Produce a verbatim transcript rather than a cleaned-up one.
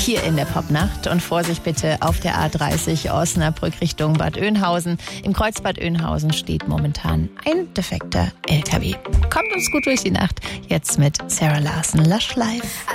hier in der Popnacht. Und Vorsicht bitte auf der A dreißig Osnabrück Richtung Bad Oeynhausen. Im Kreuz Bad Oeynhausen steht momentan ein defekter L K W. Kommt uns gut durch die Nacht. Jetzt mit Sarah Larson, Lush Life.